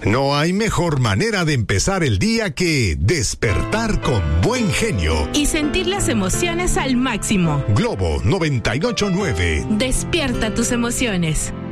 No hay mejor manera de empezar el día que despertar con buen genio y sentir las emociones al máximo. Globo 98.9. Despierta tus emociones.